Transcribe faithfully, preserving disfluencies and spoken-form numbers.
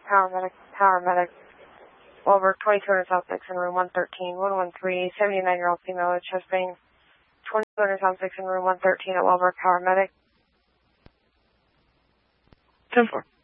Paramedic, paramedic. Wellbrook, twenty-two hundred South six in room one thirteen, one one three, seventy-nine-year-old female with chest pain. twenty-two hundred South six in room one thirteen at Wellbrook, paramedic. ten four.